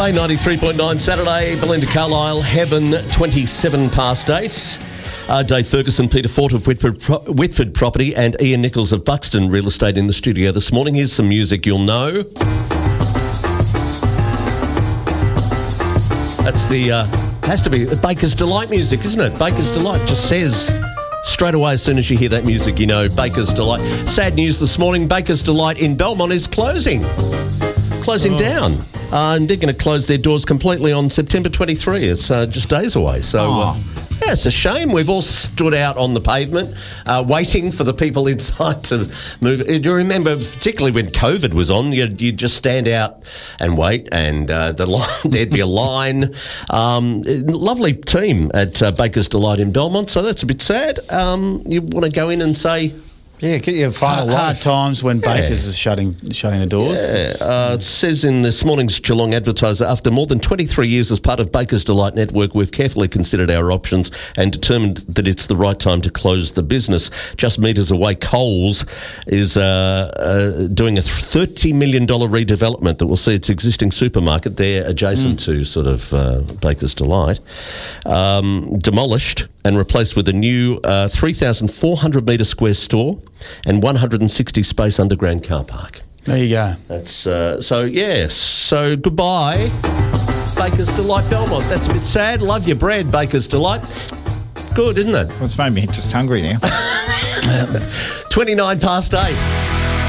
Bay 93.9 Saturday. Belinda Carlisle, Heaven, 27 past 8. Dave Ferguson, Peter Fort of Whitford Property and Ian Nichols of Buxton Real Estate in the studio this morning. Here's some music you'll know. That's has to be Baker's Delight music, isn't it? Baker's Delight just says straight away as soon as you hear that music, you know Baker's Delight. Sad news this morning, Baker's Delight in Belmont is closing down. And they're going to close their doors completely on September 23. It's just days away. So, it's a shame. We've all stood out on the pavement waiting for the people inside to move. Do you remember, particularly when COVID was on, you'd just stand out and wait, and there'd be a line. Lovely team at Baker's Delight in Belmont, so that's a bit sad. You want to go in and say... Yeah, get your final hard times when Baker's is shutting the doors. Yeah. It says in this morning's Geelong Advertiser, after more than 23 years as part of Baker's Delight Network, we've carefully considered our options and determined that it's the right time to close the business. Just metres away, Coles is doing a $30 million redevelopment that will see its existing supermarket there adjacent to sort of Baker's Delight demolished and replaced with a new 3,400 metre square store and 160 space underground car park. There you go. That's so goodbye, Baker's Delight Belmont. That's a bit sad. Love your bread, Baker's Delight. Good, isn't it? Well, it's made me just hungry now. 29 past 8.